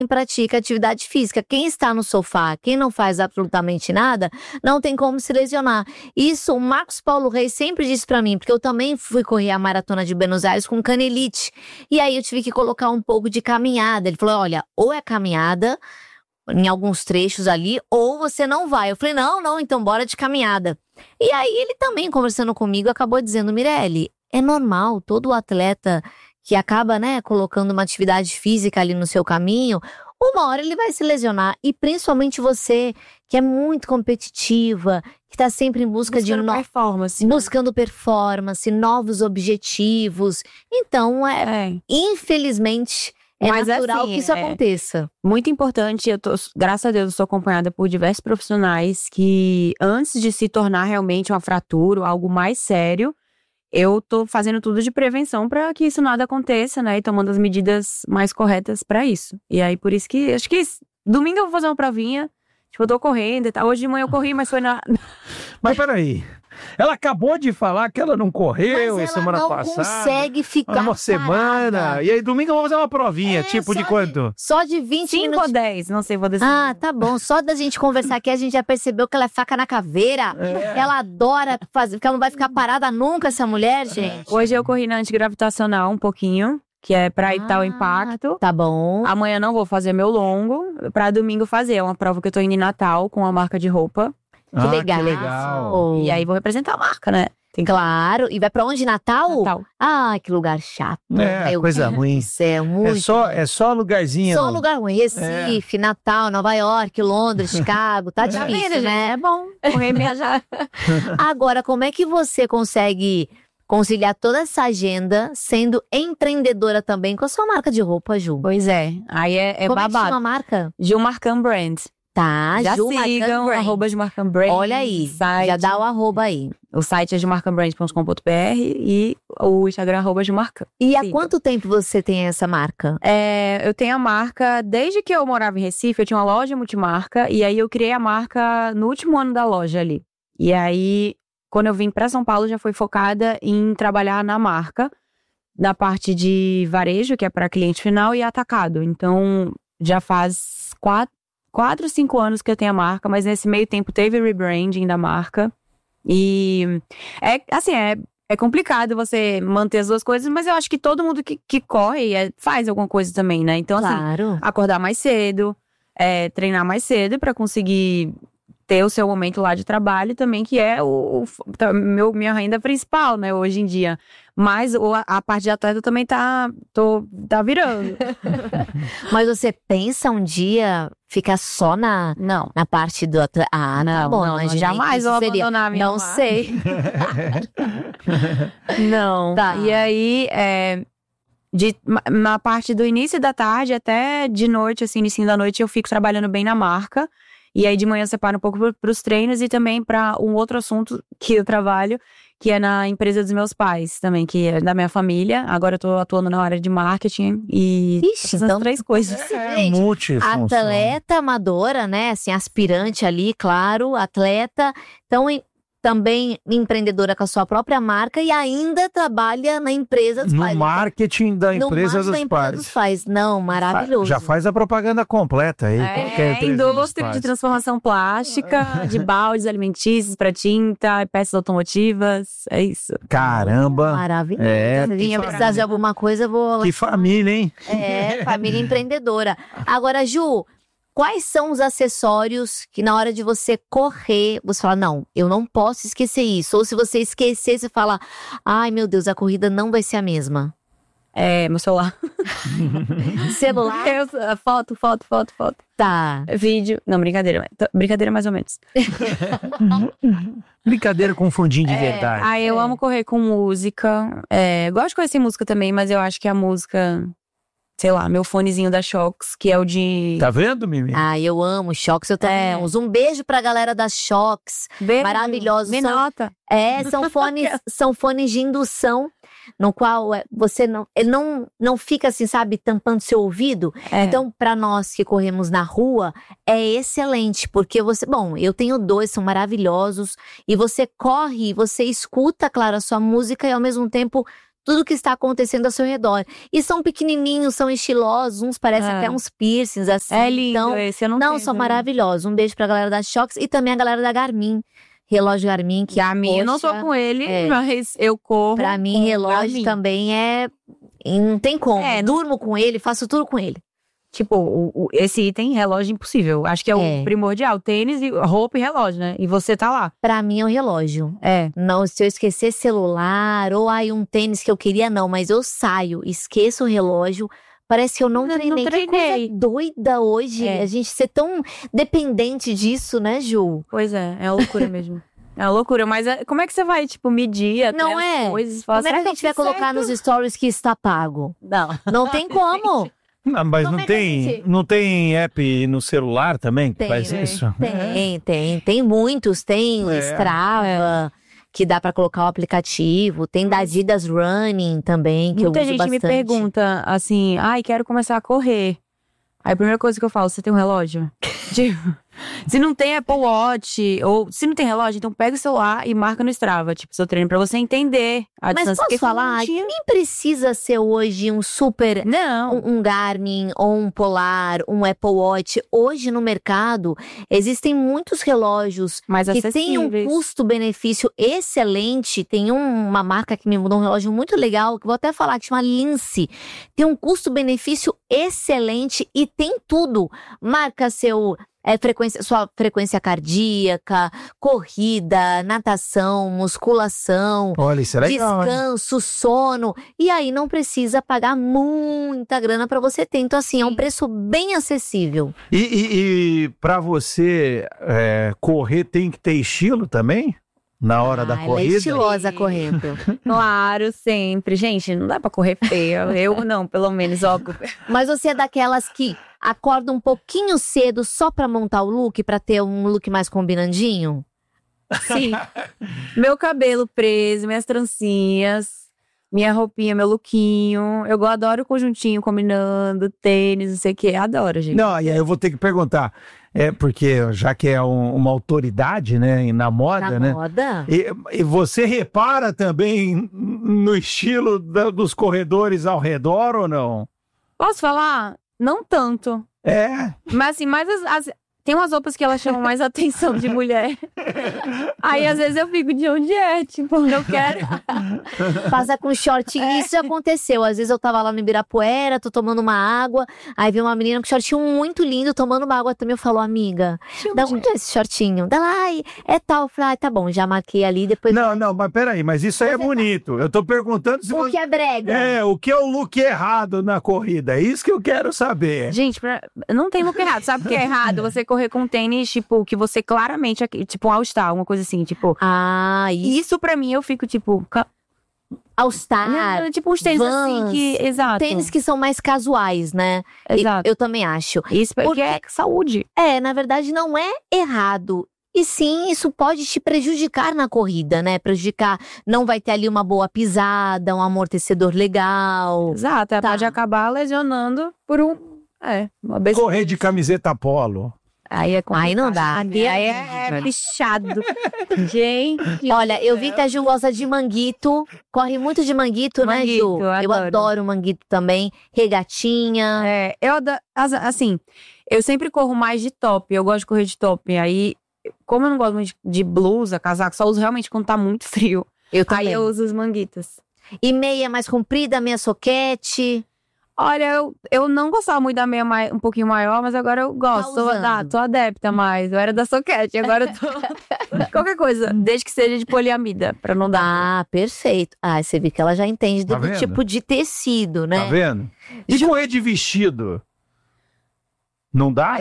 pratica atividade física. Quem está no sofá, quem não faz absolutamente nada, não tem como se lesionar. Isso o Marcos Paulo Reis sempre disse pra mim, porque eu também fui correr a maratona de Buenos Aires com canelite. E aí eu tive que colocar um pouco de caminhada. Ele falou, olha, ou é caminhada em alguns trechos ali, ou você não vai. Eu falei, não, então bora de caminhada. E aí ele também, conversando comigo, acabou dizendo, Mirelle, é normal, todo atleta que acaba, né, colocando uma atividade física ali no seu caminho, uma hora ele vai se lesionar. E principalmente você, que é muito competitiva, que tá sempre em busca buscando performance, novos objetivos. Então, infelizmente, é natural que isso aconteça. Muito importante, graças a Deus, eu sou acompanhada por diversos profissionais que, antes de se tornar realmente uma fratura ou algo mais sério, eu tô fazendo tudo de prevenção para que isso nada aconteça, né? E tomando as medidas mais corretas para isso. E aí, por isso que, acho que domingo eu vou fazer uma provinha. Tipo, eu tô correndo e tal. Hoje de manhã eu corri, mas foi na... Mas peraí, ela acabou de falar que ela não correu semana passada. Mas ela não consegue ficar uma semana. parada. E aí domingo eu vou fazer uma provinha, tipo de quanto? Só de 20 5 minutos. ou 10, não sei, vou decidir. Ah, tá bom. Só da gente conversar aqui, a gente já percebeu que ela é faca na caveira. Ela adora fazer, porque ela não vai ficar parada nunca, essa mulher, gente. Hoje eu corri na antigravitacional um pouquinho, que é pra evitar o impacto. Tá bom. Amanhã não vou fazer meu longo, pra domingo fazer. É uma prova que eu tô indo em Natal com uma marca de roupa. Que legal. Que legal. E aí vou representar a marca, né? Claro. E vai pra onde? Natal? Natal. Ah, que lugar chato. Coisa ruim. Céu, muito. É só lugarzinho. Só lugar ruim. Recife, Natal, Nova York, Londres, Chicago. Tá difícil, né? É bom correr e viajar. Agora, como é que você consegue conciliar toda essa agenda sendo empreendedora também com a sua marca de roupa, Ju? Pois é. Aí é Como babado. é que chama a marca? Gil Marcan Brand. Tá, Já Ju sigam, Marcan Brand. @Gil Marcan Brand. Olha aí, site. já dá o arroba aí. O site é gilmarcanbrand.com.br e o Instagram é @Gilmarcan. E há Siga. quanto tempo você tem essa marca? Eu tenho a marca, desde que eu morava em Recife, eu tinha uma loja multimarca. E aí eu criei a marca no último ano da loja ali. E aí, quando eu vim pra São Paulo, já foi focada em trabalhar na marca. Na parte de varejo, que é para cliente final, e atacado. Então, já faz 4, 5 anos que eu tenho a marca, mas nesse meio tempo teve rebranding da marca. E é complicado você manter as duas coisas, mas eu acho que todo mundo que corre faz alguma coisa também, né? Então, Claro. assim, acordar mais cedo, treinar mais cedo pra conseguir ter o seu momento lá de trabalho também, que é minha renda principal, né, hoje em dia. Mas a parte de atleta também tá virando. Mas você pensa um dia ficar só na parte do atleta? Ah, Não, tá bom. não, Imaginei jamais que isso vou seria. abandonar a minha Não marca. sei. Não. Tá. E aí, na parte do início da tarde até de noite, assim, início da noite, eu fico trabalhando bem na marca. E aí de manhã eu separo um pouco pros treinos e também pra um outro assunto que eu trabalho, que é na empresa dos meus pais também, que é da minha família. Agora eu tô atuando na área de marketing e essas então 3 coisas. Gente, Multifunção. atleta amadora, né? Assim, aspirante ali, claro, atleta. Então, também empreendedora com a sua própria marca e ainda trabalha na empresa dos No pais. marketing da empresa dos pais. Não, maravilhoso. Já faz a propaganda completa aí. qualquer empresa dos Indústria de pais. transformação plástica, de baldes alimentícios para tinta, peças automotivas, é isso. Caramba. Maravilhoso. É, Se eu precisar de alguma coisa, eu vou... Que família, hein? Família empreendedora. Agora, Ju, quais são os acessórios que na hora de você correr, você fala, não, eu não posso esquecer isso. Ou se você esquecer, você fala, ai meu Deus, a corrida não vai ser a mesma. Meu celular. Celular? Foto. Tá. Vídeo. Não, brincadeira. Brincadeira mais ou menos. Brincadeira com fundinho de verdade. Eu amo correr com música. Gosto de correr sem música também, mas eu acho que a música... Sei lá, meu fonezinho da Shox, que é o de... Tá vendo, Mimi? Eu amo Shox, eu também uso. Um beijo pra galera da Shox. Maravilhosos. Me nota. São fones de indução, no qual você não fica assim, sabe, tampando seu ouvido. Então, pra nós que corremos na rua, é excelente, porque eu tenho 2, são maravilhosos, e você corre, você escuta, claro, a sua música e ao mesmo tempo tudo que está acontecendo ao seu redor. E são pequenininhos, são estilosos, uns parecem até uns piercings, assim. É lindo então, esse, eu não Não, tenho são também. maravilhosos. Um beijo pra galera da Shox e também a galera da Garmin. Relógio Garmin, que Garmin, eu não tô poxa, com ele, mas eu corro. Pra mim, com relógio Garmin. também não tem como. Durmo com ele, faço tudo com ele. Tipo, esse item, relógio impossível. Acho que é o primordial. Tênis, roupa e relógio, né? E você tá lá. Pra mim é o relógio. Não, se eu esquecer celular ou aí um tênis que eu queria, não. Mas eu saio, esqueço o relógio. Parece que eu não treinei. Que coisa doida hoje. A gente ser tão dependente disso, né, Ju? Pois é uma loucura mesmo. É uma loucura, mas como é que você vai, tipo, medir até Não as coisas? Como é que a gente vai colocar nos stories que está pago? Não tem como. Não, mas Como não tem app no celular também que faz isso? Tem muitos. Tem Strava, que dá pra colocar o aplicativo. Tem da Adidas Running também, que eu uso bastante. Muita gente me pergunta assim, quero começar a correr. Aí a primeira coisa que eu falo, você tem um relógio? Tipo, se não tem Apple Watch, ou se não tem relógio, então pega o celular e marca no Strava, tipo, seu treino, pra você entender a Mas distância. posso falar, nem precisa ser hoje um super, um Garmin, ou um Polar, um Apple Watch. Hoje no mercado, existem muitos relógios mais que têm um custo-benefício excelente. Tem uma marca que me mudou um relógio muito legal, que vou até falar, que chama Lince. Tem um custo-benefício excelente e tem tudo. Marca sua frequência cardíaca, corrida, natação, musculação, olha, isso é legal, descanso, sono. E aí não precisa pagar muita grana pra você ter. Então, assim, é um preço bem acessível. E pra você correr tem que ter estilo também? Na hora da corrida? Ela é estilosa correndo. Claro, sempre. Gente, não dá pra correr feia. Eu não, pelo menos, óbvio. Mas você é daquelas que acorda um pouquinho cedo só pra montar o look, pra ter um look mais combinandinho? Sim. Meu cabelo preso, minhas trancinhas, minha roupinha, meu lookinho. Eu adoro o conjuntinho combinando, tênis, não sei o quê. Adoro, gente. Não, e aí eu vou ter que perguntar. Porque já que é uma autoridade, né, na moda, né? Moda? E você repara também no estilo dos corredores ao redor ou não? Posso falar? Não tanto. Mas assim, tem umas roupas que elas chamam mais atenção de mulher. Aí, às vezes, eu fico de onde é, tipo, eu quero. Passa com shortinho. Isso já aconteceu. Às vezes eu tava lá no Ibirapuera, tô tomando uma água, aí veio uma menina com shortinho muito lindo, tomando uma água também. Eu falo, amiga, da onde é esse shortinho? Dela, é tal. Eu falei, tá bom, já marquei ali, depois... Não, mas peraí, mas isso aí é bonito. Eu tô perguntando se o que é brega. o que é o look errado na corrida? É isso que eu quero saber. Gente, não tem look errado. Sabe o que é errado? Você correr com tênis, tipo, que você claramente, tipo um All-Star, uma coisa assim, tipo... Isso pra mim, eu fico, tipo... All-Star, tipo uns tênis Vans, assim que... Exato. Tênis que são mais casuais, né? Exato. Eu também acho. Isso porque é saúde. Na verdade, não é errado. E sim, isso pode te prejudicar na corrida, né? Não vai ter ali uma boa pisada, um amortecedor legal. Exato, pode acabar lesionando por uma besteira. Correr de camiseta polo. Aí não dá. Aí é pichado. Gente. Olha, eu vi que a Ju gosta de manguito. Corre muito de manguito, né, Ju? Eu adoro manguito também. Regatinha. Eu adoro. Assim, eu sempre corro mais de top. Eu gosto de correr de top. Aí, como eu não gosto muito de blusa, casaco, só uso realmente quando tá muito frio. Eu também. Aí eu uso os manguitos. E meia mais comprida, meia soquete. Olha, eu não gostava muito da meia um pouquinho maior, mas agora eu gosto. Tô adepta mais. Eu era da soquete, agora eu tô... Qualquer coisa, desde que seja de poliamida, pra não dar... Perfeito. Você vê que ela já entende do tipo de tecido, né? Tá vendo? E correr de vestido? Não dá?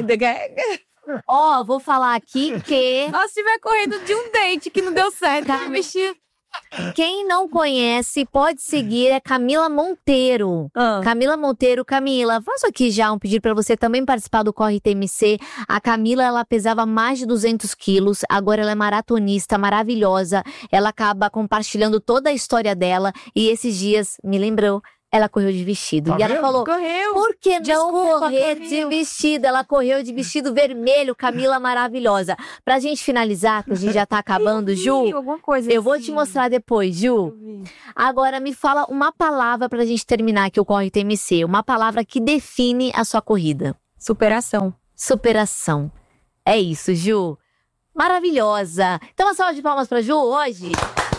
Vou falar aqui que... Nossa, se tiver correndo de um date que não deu certo, vestido... Quem não conhece, pode seguir, é Camila Monteiro. Camila Monteiro, Camila, faço aqui já um pedido pra você também participar do Corre TMC. A Camila, ela pesava mais de 200 quilos, agora ela é maratonista, maravilhosa. Ela acaba compartilhando toda a história dela e esses dias me lembrou ela correu de vestido. Tá E ela vendo? falou, Correu. por que não Desculpa, correr correu. de vestido? Ela correu de vestido vermelho, Camila maravilhosa. Pra gente finalizar, que a gente já tá acabando, Ju, Alguma coisa eu vou assim. te mostrar depois, Ju. Eu vi. Agora me fala uma palavra pra gente terminar aqui o Corre TMC. Uma palavra que define a sua corrida. Superação. Superação. É isso, Ju. Maravilhosa. Então, uma salva de palmas pra Ju hoje.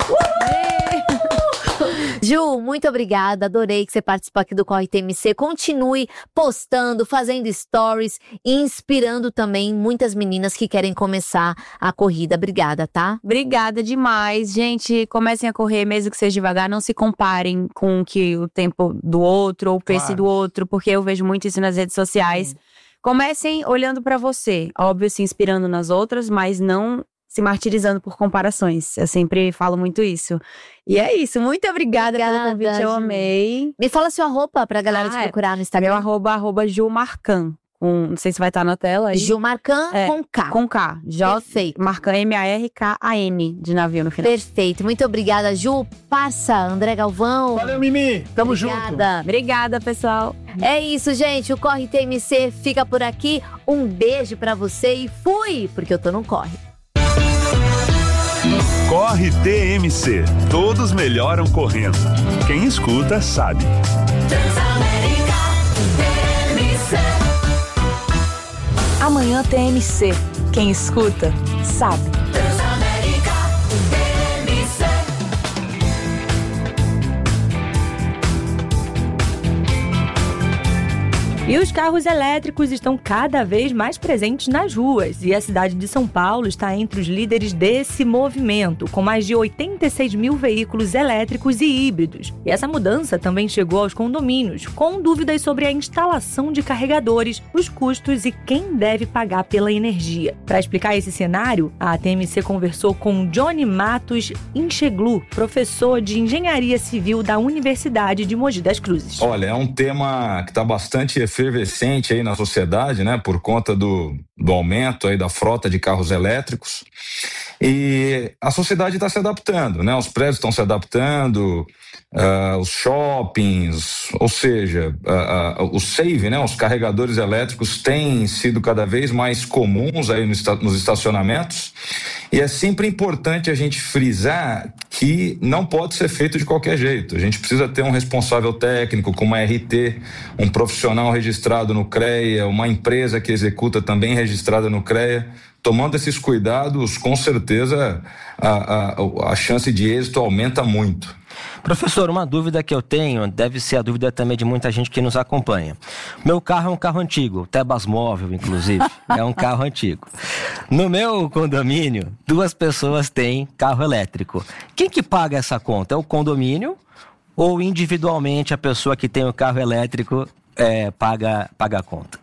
Ju, muito obrigada. Adorei que você participou aqui do Corre TMC. Continue postando, fazendo stories e inspirando também muitas meninas que querem começar a corrida. Obrigada, tá? Obrigada demais. Gente, comecem a correr, mesmo que seja devagar. Não se comparem com o tempo do outro ou o pace Claro. do outro, porque eu vejo muito isso nas redes sociais. Comecem olhando pra você. Óbvio, se inspirando nas outras, mas não se martirizando por comparações. Eu sempre falo muito isso. E é isso. Muito obrigada pelo Obrigada, convite. Eu Ju. amei. Me fala sua roupa pra galera te Ah, é. procurar no Meu Instagram. @, @Jumarcan. Não sei se vai estar na tela aí. Ju Marcan É, com K. Com K. Perfeito. Marcan, MARKAN, de navio no final. Perfeito. Muito obrigada, Ju. Parça, André Galvão. Valeu, Mimi. Tamo junto. Obrigada. Obrigada, pessoal. É isso, gente. O Corre TMC fica por aqui. Um beijo pra você e fui, porque eu tô no Corre. Corre TMC. Todos melhoram correndo. Quem escuta sabe. Amanhã TMC. Quem escuta, sabe. E os carros elétricos estão cada vez mais presentes nas ruas. E a cidade de São Paulo está entre os líderes desse movimento, com mais de 86 mil veículos elétricos e híbridos. E essa mudança também chegou aos condomínios, com dúvidas sobre a instalação de carregadores, os custos e quem deve pagar pela energia. Para explicar esse cenário, a TMC conversou com Johnny Matos Incheglu, professor de Engenharia Civil da Universidade de Mogi das Cruzes. Olha, é um tema que está bastante efervescente aí na sociedade, né, por conta do aumento aí da frota de carros elétricos. E a sociedade está se adaptando, né? Os prédios estão se adaptando, os shoppings, ou seja, o SAVE, né? Os carregadores elétricos têm sido cada vez mais comuns aí nos estacionamentos. E é sempre importante a gente frisar que não pode ser feito de qualquer jeito. A gente precisa ter um responsável técnico com uma RT, um profissional registrado no CREA, uma empresa que executa também registrada no CREA. Tomando esses cuidados, com certeza a chance de êxito aumenta muito. Professor, uma dúvida que eu tenho, deve ser a dúvida também de muita gente que nos acompanha. Meu carro é um carro antigo, Tebas Móvel, inclusive, é um carro antigo. No meu condomínio, 2 pessoas têm carro elétrico. Quem que paga essa conta? É o condomínio ou individualmente a pessoa que tem o carro elétrico paga a conta?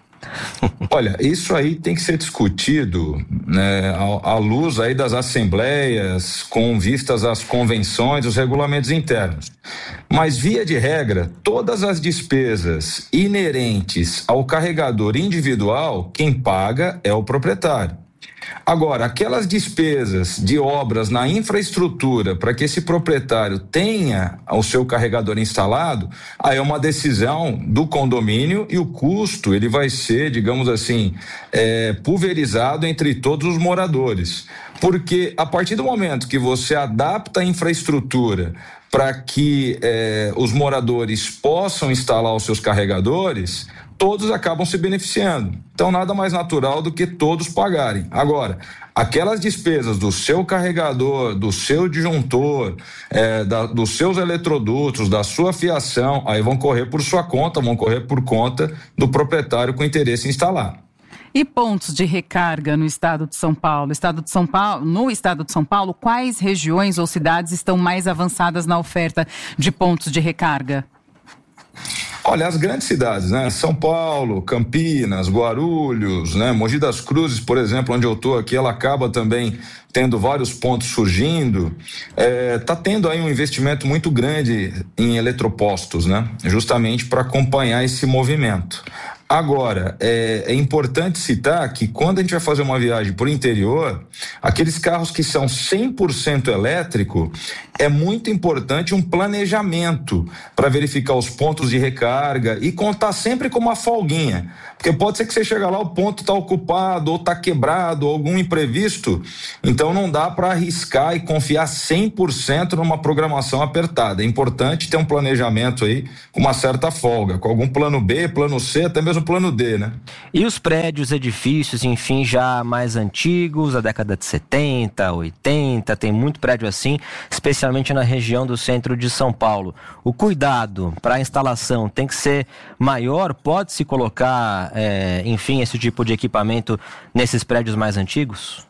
Olha, isso aí tem que ser discutido, né, à luz aí das assembleias, com vistas às convenções, os regulamentos internos. Mas, via de regra, todas as despesas inerentes ao carregador individual, quem paga é o proprietário. Agora, aquelas despesas de obras na infraestrutura para que esse proprietário tenha o seu carregador instalado, aí é uma decisão do condomínio e o custo ele vai ser, digamos assim, pulverizado entre todos os moradores. Porque a partir do momento que você adapta a infraestrutura para que os moradores possam instalar os seus carregadores, todos acabam se beneficiando. Então, nada mais natural do que todos pagarem. Agora, aquelas despesas do seu carregador, do seu disjuntor, dos seus eletrodutos, da sua fiação, aí vão correr por sua conta, vão correr por conta do proprietário com interesse em instalar. E pontos de recarga no estado de São Paulo? No estado de São Paulo, quais regiões ou cidades estão mais avançadas na oferta de pontos de recarga? Olha, as grandes cidades, né? São Paulo, Campinas, Guarulhos, né? Mogi das Cruzes, por exemplo, onde eu estou aqui, ela acaba também tendo vários pontos surgindo. Tá tendo aí um investimento muito grande em eletropostos, né? Justamente para acompanhar esse movimento. Agora, é importante citar que quando a gente vai fazer uma viagem por interior, aqueles carros que são 100% elétrico, é muito importante um planejamento para verificar os pontos de recarga e contar sempre com uma folguinha. Porque pode ser que você chega lá, o ponto está ocupado, ou está quebrado, ou algum imprevisto. Então não dá para arriscar e confiar 100% numa programação apertada. É importante ter um planejamento aí com uma certa folga, com algum plano B, plano C, até mesmo plano D, né? E os prédios, edifícios, enfim, já mais antigos, da década de 70, 80, tem muito prédio assim, especialmente na região do centro de São Paulo. O cuidado para a instalação tem que ser maior? Pode-se colocar, enfim, esse tipo de equipamento nesses prédios mais antigos?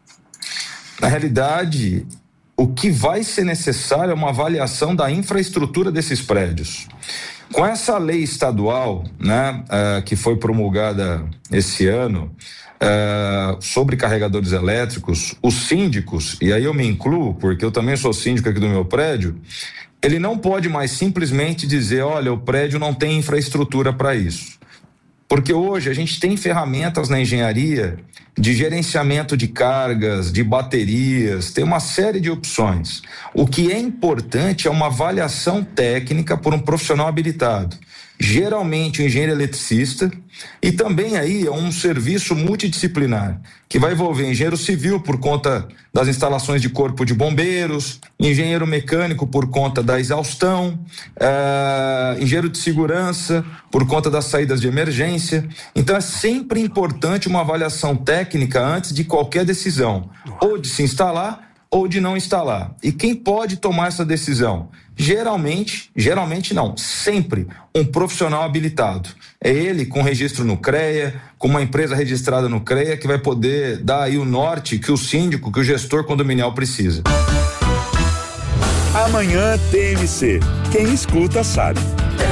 Na realidade, o que vai ser necessário é uma avaliação da infraestrutura desses prédios. Com essa lei estadual, né, que foi promulgada esse ano, sobre carregadores elétricos, os síndicos, e aí eu me incluo, porque eu também sou síndico aqui do meu prédio, ele não pode mais simplesmente dizer, olha, o prédio não tem infraestrutura para isso. Porque hoje a gente tem ferramentas na engenharia de gerenciamento de cargas, de baterias, tem uma série de opções. O que é importante é uma avaliação técnica por um profissional habilitado. Geralmente um engenheiro eletricista, e também aí é um serviço multidisciplinar, que vai envolver engenheiro civil por conta das instalações de corpo de bombeiros, engenheiro mecânico por conta da exaustão, engenheiro de segurança por conta das saídas de emergência. Então é sempre importante uma avaliação técnica antes de qualquer decisão, ou de se instalar ou de não instalar. E quem pode tomar essa decisão? Geralmente não, sempre um profissional habilitado. É ele com registro no CREA, com uma empresa registrada no CREA, que vai poder dar aí o norte que o síndico, que o gestor condominial precisa. Amanhã TMC. Quem escuta sabe.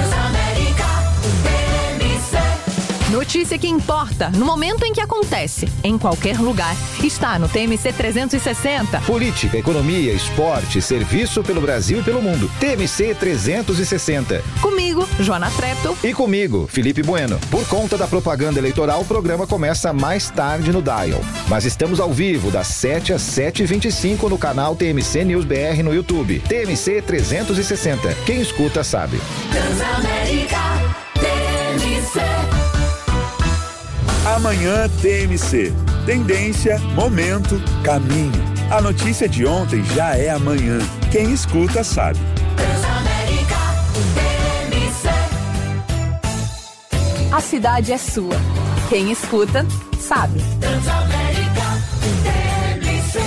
Notícia que importa no momento em que acontece, em qualquer lugar. Está no TMC 360. Política, economia, esporte, serviço pelo Brasil e pelo mundo. TMC 360. Comigo, Joana Treptow. E comigo, Felipe Bueno. Por conta da propaganda eleitoral, o programa começa mais tarde no Dial. Mas estamos ao vivo, das 7 às 7h25 no canal TMC News BR no YouTube. TMC 360. Quem escuta sabe. Transamérica, TMC. Amanhã TMC. Tendência, momento, caminho. A notícia de ontem já é amanhã. Quem escuta sabe. Transamérica, TMC. A cidade é sua. Quem escuta sabe. Transamérica, TMC.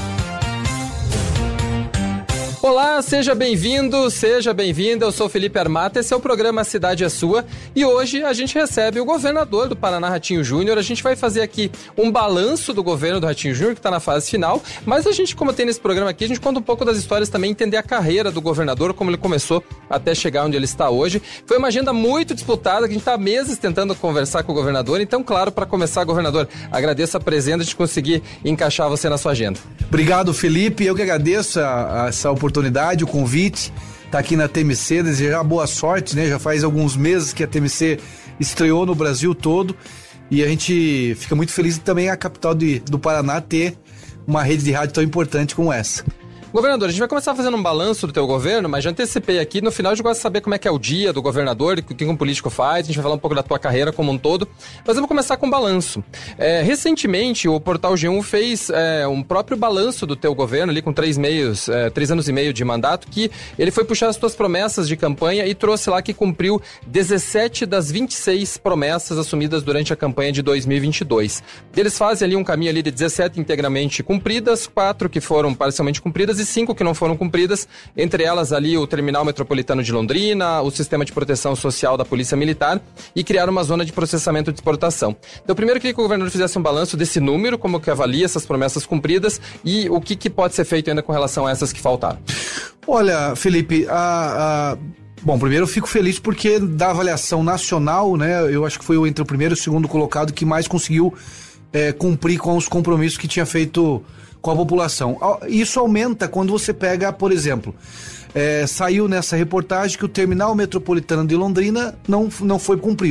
Olá, seja bem-vindo, seja bem-vinda. Eu sou Felipe Armata, esse é o programa A Cidade é Sua e hoje a gente recebe o governador do Paraná, Ratinho Júnior. A gente vai fazer aqui um balanço do governo do Ratinho Júnior, que está na fase final, mas a gente, como tem nesse programa aqui, a gente conta um pouco das histórias também, entender a carreira do governador, como ele começou até chegar onde ele está hoje. Foi uma agenda muito disputada, que a gente está há meses tentando conversar com o governador. Então, claro, para começar, governador, agradeço a presença de conseguir encaixar você na sua agenda. Obrigado, Felipe. Eu que agradeço essa oportunidade, o convite, tá aqui na TMC, desejar boa sorte, né? Já faz alguns meses que a TMC estreou no Brasil todo e a gente fica muito feliz também a capital do Paraná ter uma rede de rádio tão importante como essa. Governador, a gente vai começar fazendo um balanço do teu governo, mas já antecipei aqui, no final a gente gosta de saber como é que é o dia do governador, o que um político faz, a gente vai falar um pouco da tua carreira como um todo, mas eu vou começar com um balanço. Recentemente, o Portal G1 fez um próprio balanço do teu governo, ali com 3 anos e meio de mandato, que ele foi puxar as tuas promessas de campanha e trouxe lá que cumpriu 17 das 26 promessas assumidas durante a campanha de 2022. Eles fazem ali um caminho ali de 17 integralmente cumpridas, 4 que foram parcialmente cumpridas e 5 que não foram cumpridas, entre elas ali o Terminal Metropolitano de Londrina, o Sistema de Proteção Social da Polícia Militar e criar uma zona de processamento de exportação. Então, primeiro eu queria que o governador fizesse um balanço desse número, como que avalia essas promessas cumpridas e o que pode ser feito ainda com relação a essas que faltaram. Olha, Felipe, bom, primeiro eu fico feliz porque da avaliação nacional, né, eu acho que foi entre o primeiro e o segundo colocado que mais conseguiu cumprir com os compromissos que tinha feito com a população. Isso aumenta quando você pega, por exemplo, saiu nessa reportagem que o Terminal Metropolitano de Londrina não foi cumprido.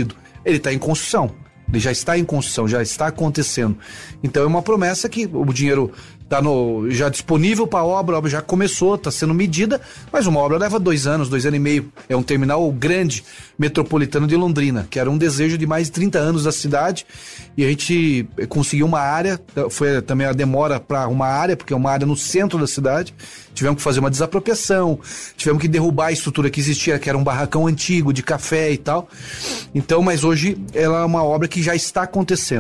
ele está em construção. Ele já está em construção, já está acontecendo. Então é uma promessa que o dinheiro está já disponível para a obra já começou, está sendo medida, mas uma obra leva 2 anos, 2 anos e meio. É um terminal grande metropolitano de Londrina, que era um desejo de mais de 30 anos da cidade, e a gente conseguiu uma área, foi também a demora para arrumar a área, porque é uma área no centro da cidade. Tivemos que fazer uma desapropriação, tivemos que derrubar a estrutura que existia, que era um barracão antigo de café e tal. Então, mas hoje ela é uma obra que já está acontecendo.